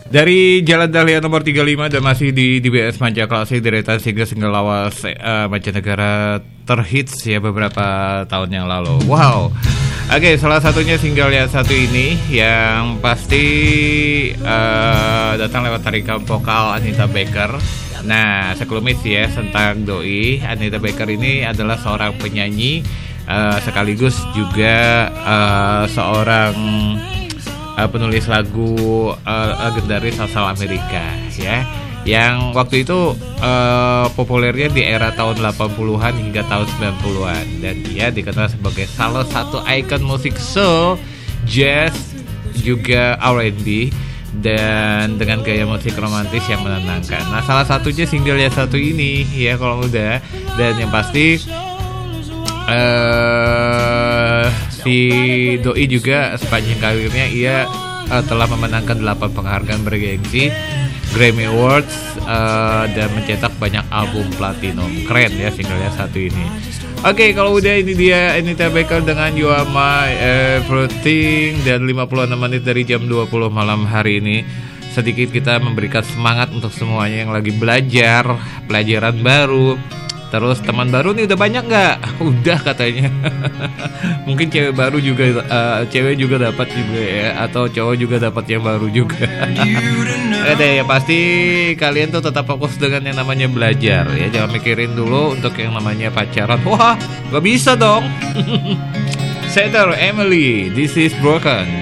Dari Jalan Dahlia nomor 35 dan masih di DBS Manja Klasik, deretan single-single lawas mancanegara terhits ya beberapa tahun yang lalu. Wow. Oke, salah satunya single yang satu ini yang pasti datang lewat tarikan vokal Anita Baker. Nah, sekelumit ya tentang Doi. Anita Baker ini adalah seorang penyanyi sekaligus juga seorang penulis lagu legendaris asal Amerika ya, yang waktu itu populernya di era tahun 80-an hingga tahun 90-an, dan dia dikenal sebagai salah satu ikon musik soul, jazz, juga R&B, dan dengan gaya musik romantis yang menenangkan. Nah, salah satunya single yang satu ini ya kalau muda, dan yang pasti si Doi juga sepanjang karirnya ia telah memenangkan 8 penghargaan bergengsi Grammy Awards dan mencetak banyak album platinum. Keren ya singlenya satu ini. Oke, kalau udah ini dia Anita Baker dengan You Are My Everything, dan 56 menit dari jam 20 malam hari ini. Sedikit kita memberikan semangat untuk semuanya yang lagi belajar pelajaran baru. Terus teman baru nih udah banyak nggak? Udah katanya. Mungkin cewek baru juga, cewek juga dapat juga ya, atau cowok juga dapat yang baru juga. Ada ya, pasti kalian tuh tetap fokus dengan yang namanya belajar ya. Jangan mikirin dulu untuk yang namanya pacaran. Wah, nggak bisa dong. Setter Emily, This Is Broken.